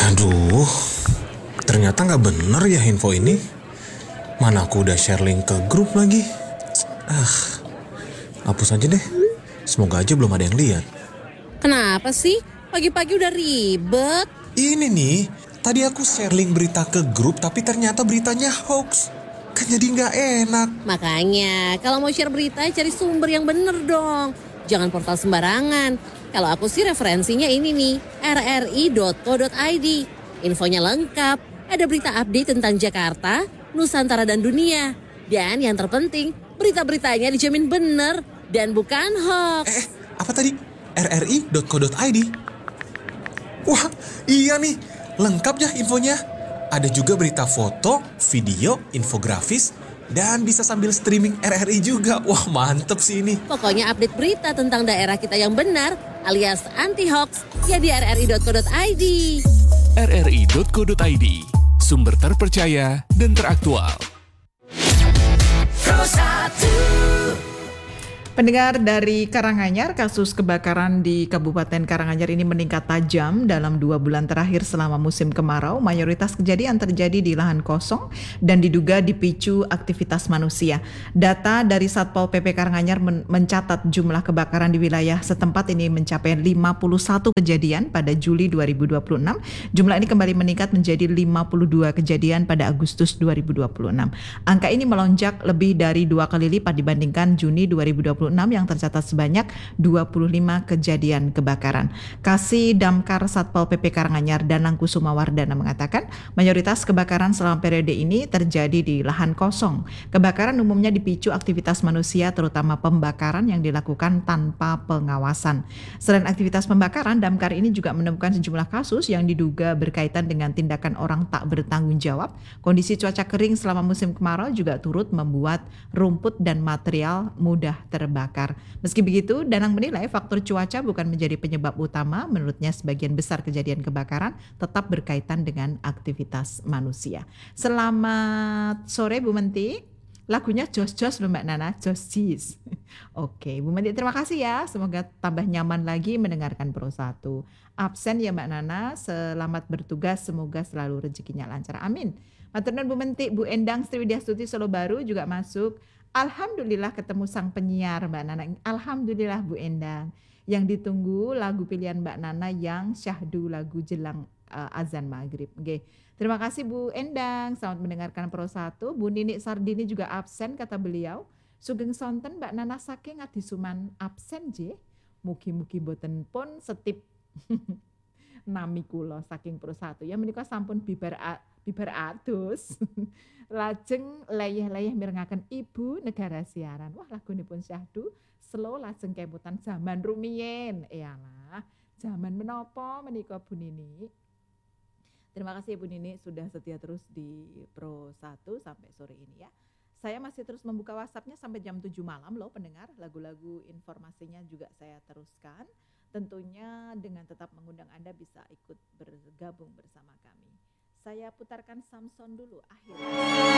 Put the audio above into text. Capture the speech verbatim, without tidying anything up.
Aduh, ternyata nggak bener ya info ini. Mana aku udah share link ke grup lagi. Ah, hapus aja deh. Semoga aja belum ada yang lihat. Kenapa sih? Pagi-pagi udah ribet. Ini nih, tadi aku share link berita ke grup tapi ternyata beritanya hoax. Kan jadi nggak enak. Makanya, kalau mau share berita cari sumber yang bener dong. Jangan portal sembarangan. Kalau aku sih referensinya ini nih, r r i dot co dot i d. Infonya lengkap, ada berita update tentang Jakarta, Nusantara dan dunia. Dan yang terpenting, berita-beritanya dijamin bener dan bukan hoax. Eh, apa tadi? r r i dot co dot i d. Wah, iya nih, lengkap ya infonya. Ada juga berita foto, video, infografis, dan bisa sambil streaming R R I juga. Wah, mantep sih ini. Pokoknya update berita tentang daerah kita yang benar alias anti-hoax ya di r r i dot co dot i d. r r i dot co dot i d, sumber terpercaya dan teraktual. Pendengar dari Karanganyar, kasus kebakaran di Kabupaten Karanganyar ini meningkat tajam dalam dua bulan terakhir selama musim kemarau. Mayoritas kejadian terjadi di lahan kosong dan diduga dipicu aktivitas manusia. Data dari Satpol P P Karanganyar men- mencatat jumlah kebakaran di wilayah setempat ini mencapai lima puluh satu kejadian pada Juli dua ribu dua puluh enam. Jumlah ini kembali meningkat menjadi lima puluh dua kejadian pada Agustus dua ribu dua puluh enam. Angka ini melonjak lebih dari dua kali lipat dibandingkan Juni dua ribu dua puluh enam yang tercatat sebanyak dua puluh lima kejadian kebakaran. Kasih Damkar Satpol P P Karanganyar Danang Kusuma Wardana mengatakan mayoritas kebakaran selama periode ini terjadi di lahan kosong. Kebakaran umumnya dipicu aktivitas manusia terutama pembakaran yang dilakukan tanpa pengawasan. Selain aktivitas pembakaran, Damkar ini juga menemukan sejumlah kasus yang diduga berkaitan dengan tindakan orang tak bertanggung jawab. Kondisi cuaca kering selama musim kemarau juga turut membuat rumput dan material mudah terbakar. Bakar. Meski begitu, Danang menilai faktor cuaca bukan menjadi penyebab utama. Menurutnya sebagian besar kejadian kebakaran tetap berkaitan dengan aktivitas manusia. Selamat sore Bu Menti. Lagunya jos-jos loh Mbak Nana, jos-jis. Oke, Bu Menti terima kasih ya. Semoga tambah nyaman lagi mendengarkan Pro satu. Absen ya Mbak Nana, selamat bertugas, semoga selalu rezekinya lancar. Amin. Matur nuwun Bu Menti, Bu Endang Sriwidyastuti Solo Baru juga masuk. Alhamdulillah ketemu sang penyiar Mbak Nana. Alhamdulillah Bu Endang. Yang ditunggu lagu pilihan Mbak Nana yang syahdu lagu jelang uh, azan maghrib. Oke. Terima kasih Bu Endang. Selamat mendengarkan Pro satu. Bu Nini Sardini juga absen kata beliau. Sugeng sonten Mbak Nana saking adisuman absen je. Mugi-mugi boten pun setip nami kula saking Pro satu. Ya menika sampun bibar a- bibar atus. Lajeng leyeh-leyeh mirengaken Ibu Negara Siaran. Wah lagunipun syahdu slow lajeng kemutan zaman rumiyin. Iyalah, zaman menapa menika Bu Nini. Terima kasih Bu Nini sudah setia terus di Pro satu sampai sore ini ya. Saya masih terus membuka WhatsApp-nya sampai jam tujuh malam loh pendengar. Lagu-lagu informasinya juga saya teruskan. Tentunya dengan tetap mengundang Anda bisa ikut bergabung bersama kami. Saya putarkan Samson dulu akhirnya.